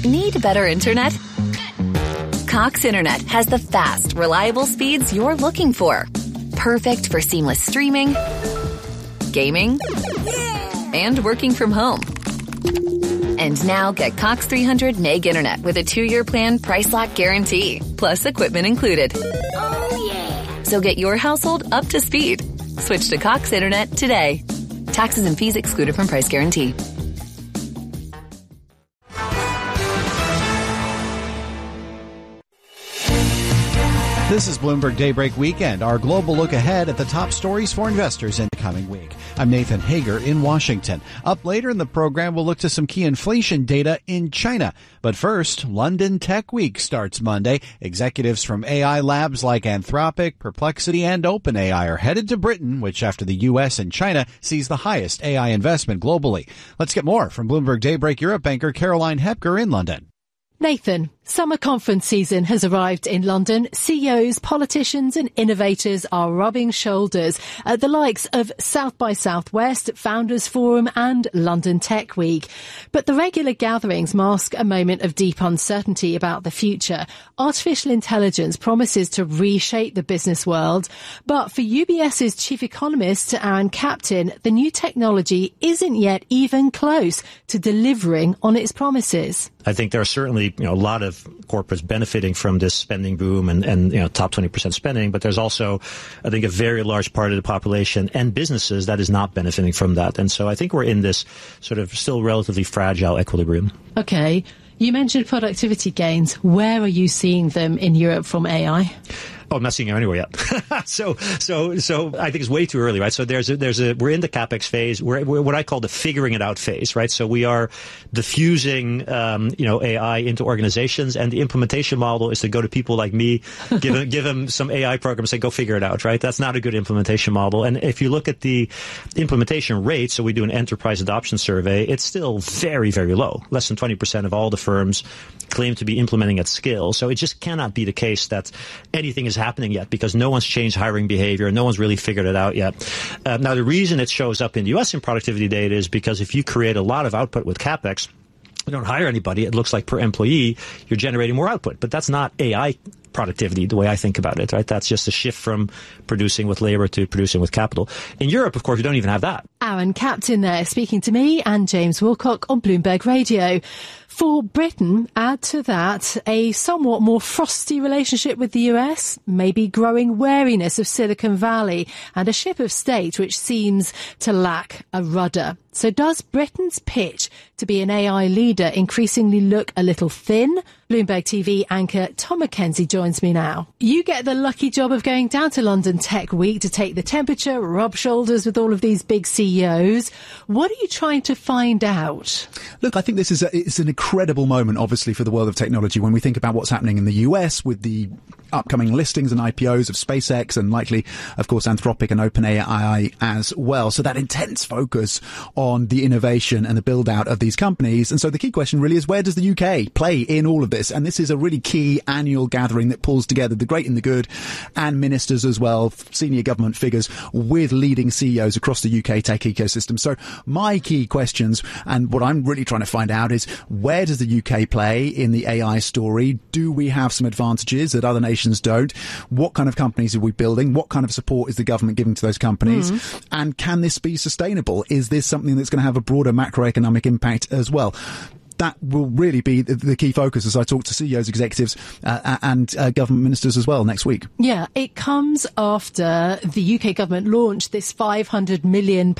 Need better internet? Cox Internet has the fast, reliable speeds you're looking for. Perfect for seamless streaming, gaming, and working from home. And now get Cox 300 meg internet with a 2-year plan price lock guarantee, plus equipment included. Oh, yeah. So get your household up to speed. Switch to Cox Internet today. Taxes and fees excluded from price guarantee. This is Bloomberg Daybreak Weekend, our global look ahead at the top stories for investors in the coming week. I'm Nathan Hager in Washington. Up later in the program, we'll look to some key inflation data in China. But first, London Tech Week starts Monday. Executives from AI labs like Anthropic, Perplexity, and OpenAI are headed to Britain, which after the U.S. and China sees the highest AI investment globally. Let's get more from Bloomberg Daybreak Europe banker Caroline Hepker in London. Nathan, summer conference season has arrived in London. CEOs, politicians and innovators are rubbing shoulders at the likes of South by Southwest, Founders Forum and London Tech Week. But the regular gatherings mask a moment of deep uncertainty about the future. Artificial intelligence promises to reshape the business world. But for UBS's chief economist, Aaron Captain, the new technology isn't yet even close to delivering on its promises. I think there are certainly, a lot of corporates benefiting from this spending boom and top 20% spending, but there's also, I think, a very large part of the population and businesses that is not benefiting from that. And so I think we're in this sort of still relatively fragile equilibrium. Okay. You mentioned productivity gains. Where are you seeing them in Europe from AI? Oh, I'm not seeing it anywhere yet. So I think it's way too early, right? So we're in the CapEx phase. We're what I call the figuring it out phase, right? So we are diffusing, AI into organizations, and the implementation model is to go to people like me, give them some AI program, say, go figure it out, right? That's not a good implementation model. And if you look at the implementation rate, so we do an enterprise adoption survey, it's still very, very low. Less than 20% of all the firms claim to be implementing at scale. So it just cannot be the case that anything is happening yet, because no one's changed hiring behavior. No one's really figured it out yet. Now, the reason it shows up in the U.S. in productivity data is because if you create a lot of output with CapEx, you don't hire anybody, it looks like per employee, you're generating more output. But that's not AI productivity, the way I think about it, right? That's just a shift from producing with labor to producing with capital. In Europe, of course, we don't even have that. Aaron Captain there speaking to me and James Wilcock on Bloomberg Radio. For Britain, add to that a somewhat more frosty relationship with the US, maybe growing wariness of Silicon Valley, and a ship of state which seems to lack a rudder. So does Britain's pitch to be an AI leader increasingly look a little thin? Bloomberg TV anchor Tom McKenzie joins me now. You get the lucky job of going down to London Tech Week to take the temperature, rub shoulders with all of these big CEOs. What are you trying to find out? Look, I think this is it's an incredible moment, obviously, for the world of technology when we think about what's happening in the US with the upcoming listings and IPOs of SpaceX and likely, of course, Anthropic and OpenAI as well. So that intense focus on the innovation and the build out of these companies. And so the key question really is, where does the UK play in all of this? And this is a really key annual gathering that pulls together the great and the good and ministers as well, senior government figures with leading CEOs across the UK tech ecosystem. So my key questions and what I'm really trying to find out is, where does the UK play in the AI story? Do we have some advantages that other nations don't? What kind of companies are we building? What kind of support is the government giving to those companies? And can this be sustainable? Is this something that's going to have a broader macroeconomic impact as well? That will really be the key focus as I talk to CEOs, executives and government ministers as well next week. Yeah, it comes after the UK government launched this £500 million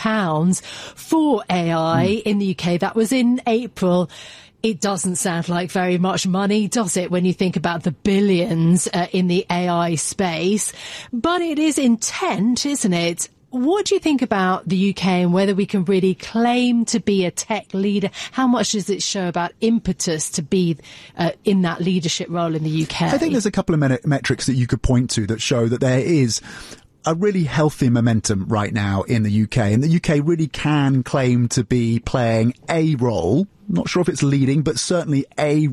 for AI in the UK. That was in April. It doesn't sound like very much money, does it, when you think about the billions in the AI space? But it is intent, isn't it? What do you think about the UK and whether we can really claim to be a tech leader? How much does it show about impetus to be in that leadership role in the UK? I think there's a couple of metrics that you could point to that show that there is a really healthy momentum right now in the UK, and the UK really can claim to be playing a role Not sure if it's leading, but certainly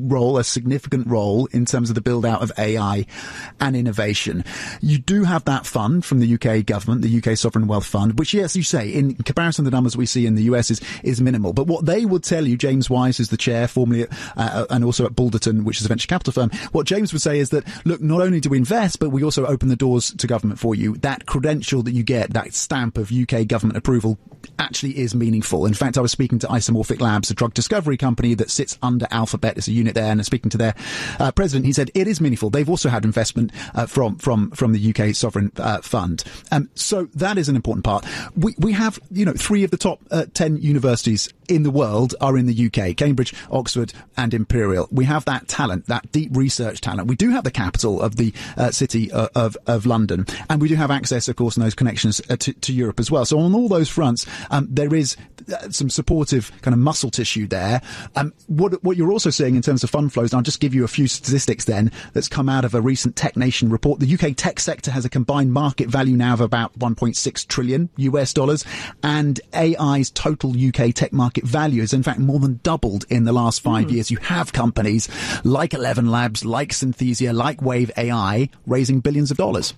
a significant role in terms of the build out of AI and innovation. You do have that fund from the UK government, the UK Sovereign Wealth Fund, which, yes, you say, in comparison to the numbers we see in the US is minimal. But what they would tell you, James Wise is the chair, formerly and also at Balderton, which is a venture capital firm. What James would say is that, look, not only do we invest, but we also open the doors to government for you. That credential that you get, that stamp of UK government approval, actually is meaningful. In fact, I was speaking to Isomorphic Labs, a drug discovery company that sits under Alphabet as a unit there, and speaking to their president, he said it is meaningful. They've also had investment from the UK Sovereign Fund. So that is an important part. We have, 3 of the top 10 universities in the world are in the UK: Cambridge, Oxford, and Imperial. We have that talent, that deep research talent. We do have the capital of the city of London, and we do have access, of course, and those connections to Europe as well. So on all those fronts, there is some supportive kind of muscle tissue there. What you're also seeing in terms of fund flows, and I'll just give you a few statistics then that's come out of a recent Tech Nation report. The UK tech sector has a combined market value now of about $1.6 trillion US dollars, and AI's total UK tech market value has in fact more than doubled in the last 5 years. You have companies like 11 Labs, like Synthesia, like Wave AI raising billions of dollars.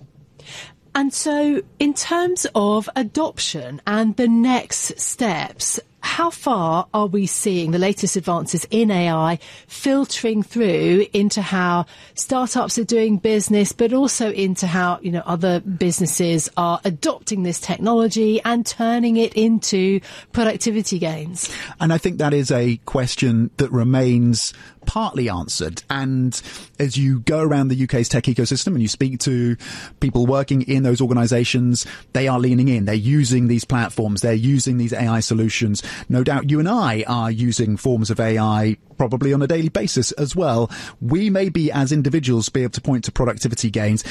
And so in terms of adoption and the next steps, how far are we seeing the latest advances in AI filtering through into how startups are doing business, but also into how, other businesses are adopting this technology and turning it into productivity gains? And I think that is a question that remains partly answered. And as you go around the UK's tech ecosystem and you speak to people working in those organizations, they are leaning in. They're using these platforms. They're using these AI solutions. No doubt you and I are using forms of AI probably on a daily basis as well. We may be, as individuals, be able to point to productivity gains.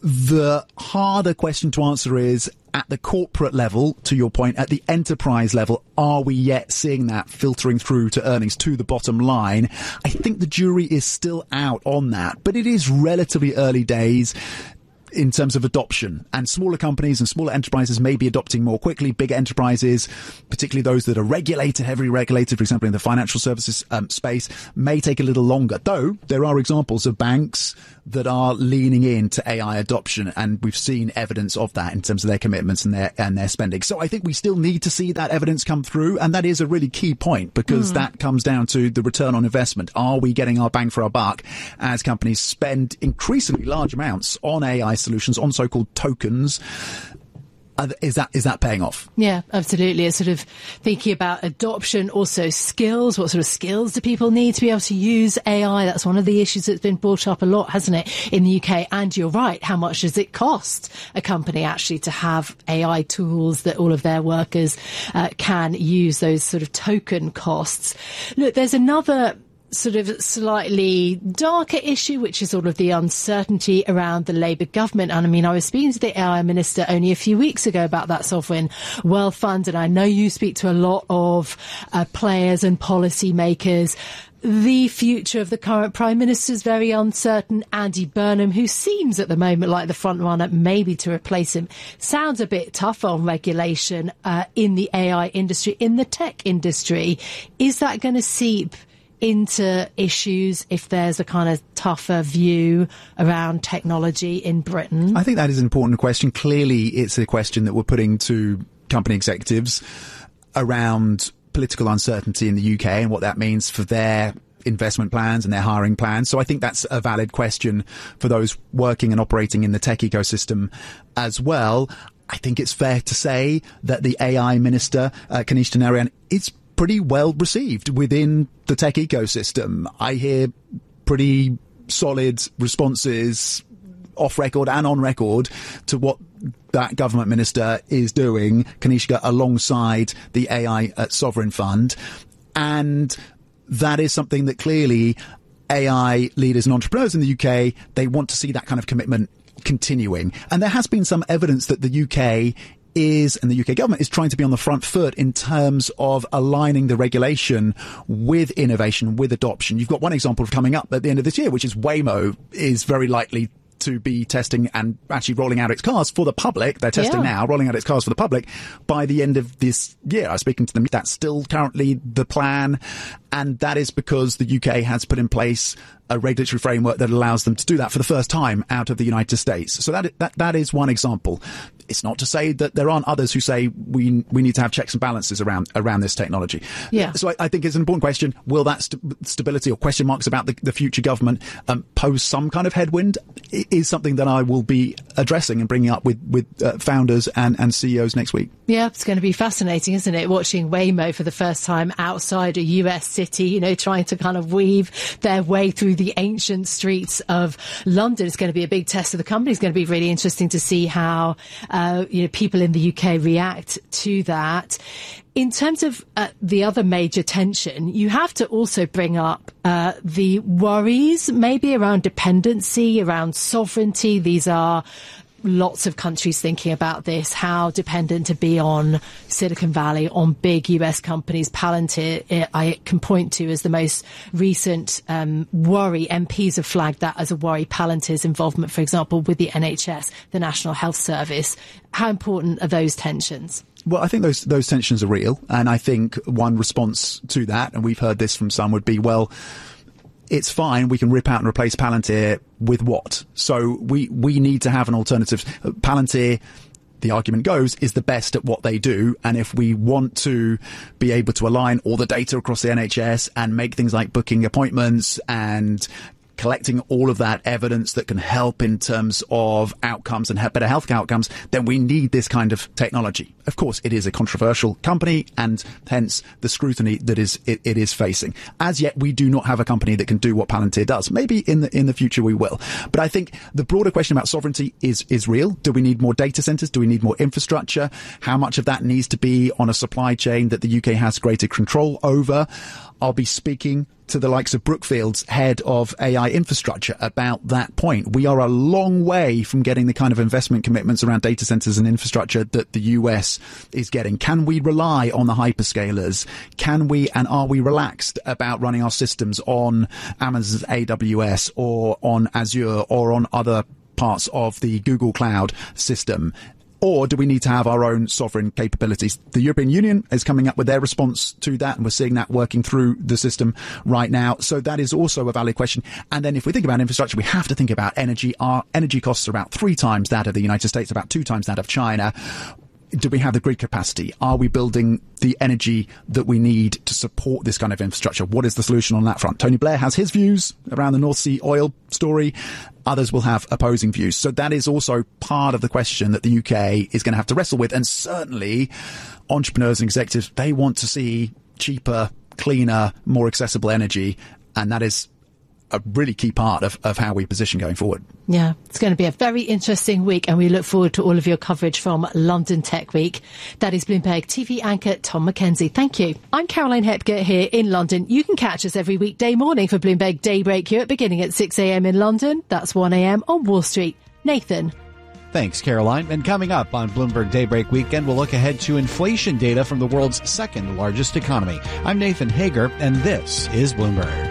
The harder question to answer is, at the corporate level, to your point, at the enterprise level, are we yet seeing that filtering through to earnings, to the bottom line? I think the jury is still out on that, but it is relatively early days in terms of adoption, and smaller companies and smaller enterprises may be adopting more quickly. Bigger enterprises, particularly those that are heavily regulated, for example, in the financial services space, may take a little longer. Though there are examples of banks that are leaning into AI adoption, and we've seen evidence of that in terms of their commitments and their spending. So I think we still need to see that evidence come through, and that is a really key point, because that comes down to the return on investment. Are we getting our bang for our buck as companies spend increasingly large amounts on AI solutions, on so-called tokens? Is that paying off? Yeah, absolutely. It's sort of thinking about adoption, also skills. What sort of skills do people need to be able to use AI? That's one of the issues that's been brought up a lot, hasn't it, in the UK? And you're right. How much does it cost a company actually to have AI tools that all of their workers can use, those sort of token costs? Look, there's another sort of slightly darker issue, which is all of the uncertainty around the Labour government. And I mean, I was speaking to the AI minister only a few weeks ago about that Sovereign Wealth Fund, and I know you speak to a lot of players and policy makers. The future of the current Prime Minister is very uncertain. Andy Burnham, who seems at the moment like the front runner maybe to replace him, sounds a bit tough on regulation in the AI industry, in the tech industry. Is that going to seep into issues if there's a kind of tougher view around technology in Britain? I think that is an important question. Clearly, it's a question that we're putting to company executives around political uncertainty in the UK and what that means for their investment plans and their hiring plans. So I think that's a valid question for those working and operating in the tech ecosystem as well. I think it's fair to say that the AI minister, Kanish Dhanarayan, is pretty well received within the tech ecosystem. I hear pretty solid responses off record and on record to what that government minister is doing, Kanishka, alongside the AI Sovereign Fund. And that is something that clearly AI leaders and entrepreneurs in the UK, they want to see that kind of commitment continuing. And there has been some evidence that the UK and the UK government is trying to be on the front foot in terms of aligning the regulation with innovation, with adoption. You've got one example coming up at the end of this year, which is Waymo is very likely to be testing and actually rolling out its cars for the public. They're testing now, rolling out its cars for the public by the end of this year. I was speaking to them. That's still currently the plan. And that is because the UK has put in place a regulatory framework that allows them to do that for the first time out of the United States. So that is one example. It's not to say that there aren't others who say we need to have checks and balances around this technology. Yeah. So I think it's an important question. Will that stability or question marks about the future government pose some kind of headwind? It is something that I will be addressing and bringing up with founders and CEOs next week. Yeah, it's going to be fascinating, isn't it? Watching Waymo for the first time outside a US city, trying to kind of weave their way through the ancient streets of London. It's going to be a big test of the company. It's going to be really interesting to see how people in the UK react to that. In terms of the other major tension, you have to also bring up the worries maybe around dependency, around sovereignty. These are lots of countries thinking about this, how dependent to be on Silicon Valley, on big US companies. Palantir, I can point to as the most recent worry. MPs have flagged that as a worry. Palantir's involvement, for example, with the NHS, the National Health Service. How important are those tensions? Well, I think those tensions are real. And I think one response to that, and we've heard this from some, would be, well, it's fine. We can rip out and replace Palantir with what? So we need to have an alternative. Palantir, the argument goes, is the best at what they do. And if we want to be able to align all the data across the NHS and make things like booking appointments and collecting all of that evidence that can help in terms of outcomes and better health outcomes, then we need this kind of technology. Of course, it is a controversial company and hence the scrutiny that it is facing. As yet, we do not have a company that can do what Palantir does. Maybe in the future we will. But I think the broader question about sovereignty is real. Do we need more data centers? Do we need more infrastructure? How much of that needs to be on a supply chain that the UK has greater control over? I'll be speaking to the likes of Brookfield's head of AI infrastructure about that point. We are a long way from getting the kind of investment commitments around data centers and infrastructure that the US is getting. Can we rely on the hyperscalers? Can we and are we relaxed about running our systems on Amazon's AWS or on Azure or on other parts of the Google Cloud system? Or do we need to have our own sovereign capabilities? The European Union is coming up with their response to that, and we're seeing that working through the system right now. So that is also a valid question. And then if we think about infrastructure, we have to think about energy. Our energy costs are about 3 times that of the United States, about 2 times that of China. Do we have the grid capacity? Are we building the energy that we need to support this kind of infrastructure? What is the solution on that front? Tony Blair has his views around the North Sea oil story. Others will have opposing views. So that is also part of the question that the UK is going to have to wrestle with. And certainly entrepreneurs and executives, they want to see cheaper, cleaner, more accessible energy. And that is a really key part of how we position going forward. Yeah, it's going to be a very interesting week, and we look forward to all of your coverage from London Tech Week. That is Bloomberg TV anchor Tom Mackenzie. Thank you. I'm Caroline Hepker here in London. You can catch us every weekday morning for Bloomberg Daybreak Europe, beginning at 6 a.m. in London. That's 1 a.m. on Wall Street. Nathan. Thanks, Caroline. And coming up on Bloomberg Daybreak Weekend, we'll look ahead to inflation data from the world's second largest economy. I'm Nathan Hager, and this is Bloomberg.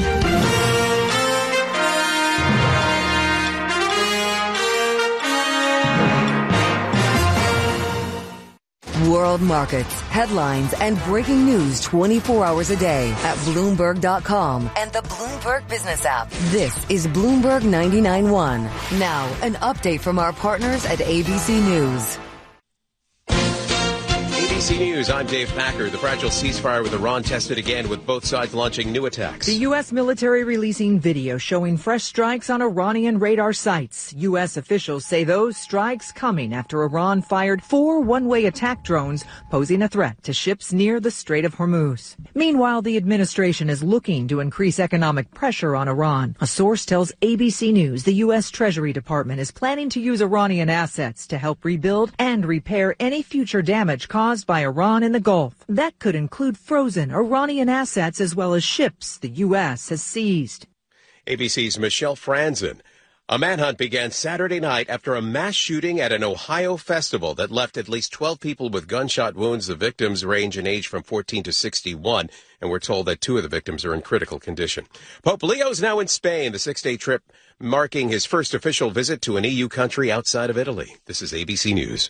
World markets, headlines, and breaking news 24 hours a day at Bloomberg.com and the Bloomberg Business app. This is Bloomberg 99.1. Now, an update from our partners at ABC News. ABC News, I'm Dave Packer. The fragile ceasefire with Iran tested again, with both sides launching new attacks. The U.S. military releasing video showing fresh strikes on Iranian radar sites. U.S. officials say those strikes coming after Iran fired 4 one-way attack drones, posing a threat to ships near the Strait of Hormuz. Meanwhile, the administration is looking to increase economic pressure on Iran. A source tells ABC News the U.S. Treasury Department is planning to use Iranian assets to help rebuild and repair any future damage caused by Iran in the Gulf. That could include frozen Iranian assets as well as ships the U.S. has seized. ABC's Michelle Franzen. A manhunt began Saturday night after a mass shooting at an Ohio festival that left at least 12 people with gunshot wounds. The victims range in age from 14 to 61, and we're told that 2 of the victims are in critical condition. Pope Leo is now in Spain, the 6-day trip marking his first official visit to an EU country outside of Italy. This is ABC News.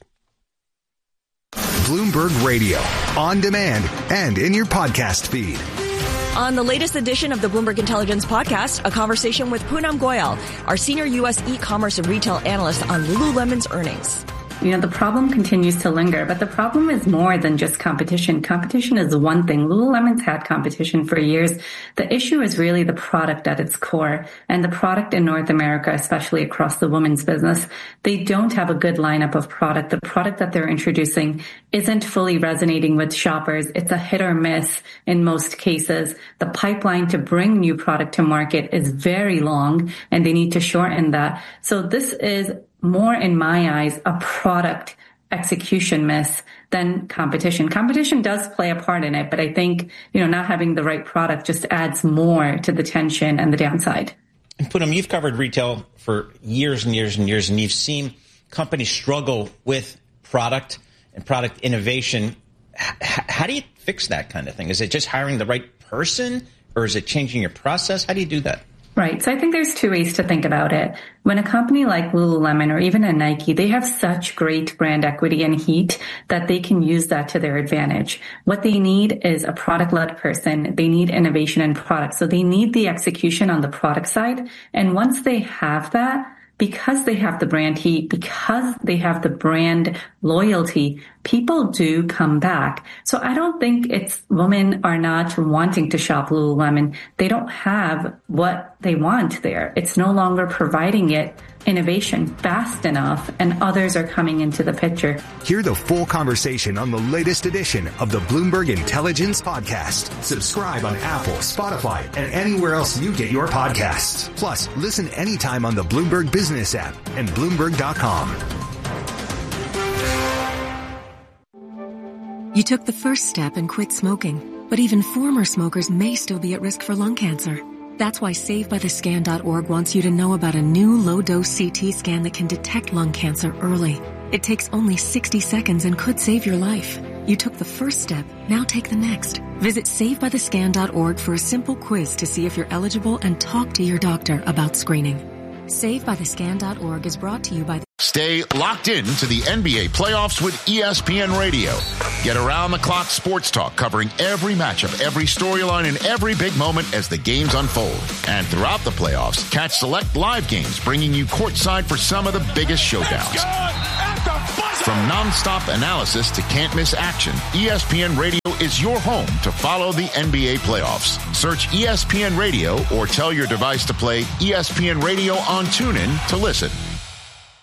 Bloomberg Radio, on demand and in your podcast feed. On the latest edition of the Bloomberg Intelligence podcast, a conversation with Poonam Goyal, our senior U.S. e-commerce and retail analyst on Lululemon's earnings. You know, the problem continues to linger, but the problem is more than just competition. Competition is one thing. Lululemon's had competition for years. The issue is really the product at its core, and the product in North America, especially across the women's business, they don't have a good lineup of product. The product that they're introducing isn't fully resonating with shoppers. It's a hit or miss in most cases. The pipeline to bring new product to market is very long, and they need to shorten that. So this is more, in my eyes, a product execution miss than competition. Competition does play a part in it, but I think, not having the right product just adds more to the tension and the downside. And Poonam, you've covered retail for years and years and years, and you've seen companies struggle with product and product innovation. How do you fix that kind of thing? Is it just hiring the right person, or is it changing your process? How do you do that? Right. So I think there's two ways to think about it. When a company like Lululemon or even a Nike, they have such great brand equity and heat that they can use that to their advantage. What they need is a product-led person. They need innovation in product. So they need the execution on the product side. And once they have that, because they have the brand heat, because they have the brand loyalty, people do come back. So I don't think it's women are not wanting to shop Lululemon. They don't have what they want there. It's no longer providing it innovation fast enough, and others are coming into the picture. Hear the full conversation on the latest edition of the Bloomberg Intelligence Podcast. Subscribe on Apple, Spotify, and anywhere else you get your podcasts. Plus, listen anytime on the Bloomberg Business app and Bloomberg.com. You took the first step and quit smoking, but even former smokers may still be at risk for lung cancer. That's why SaveByTheScan.org wants you to know about a new low-dose CT scan that can detect lung cancer early. It takes only 60 seconds and could save your life. You took the first step, now take the next. Visit SaveByTheScan.org for a simple quiz to see if you're eligible and talk to your doctor about screening. SaveByTheScan.org is brought to you by... Stay locked in to the NBA playoffs with ESPN Radio. Get around-the-clock sports talk covering every matchup, every storyline, and every big moment as the games unfold. And throughout the playoffs, catch select live games bringing you courtside for some of the biggest showdowns. From nonstop analysis to can't-miss action, ESPN Radio is your home to follow the NBA playoffs. Search ESPN Radio or tell your device to play ESPN Radio on TuneIn to listen.